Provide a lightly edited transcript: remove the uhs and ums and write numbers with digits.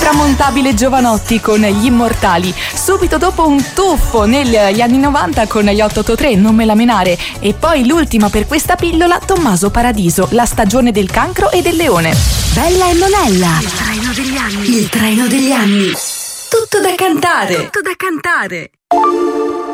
l'intramontabile Jovanotti con Gli Immortali, subito dopo un tuffo negli anni 90 con gli 883 Non me la menare, e poi l'ultima per questa pillola, Tommaso Paradiso, La stagione del cancro e del leone. Bella e Monella, il treno degli anni. Il treno degli anni. Tutto da cantare. Tutto da cantare.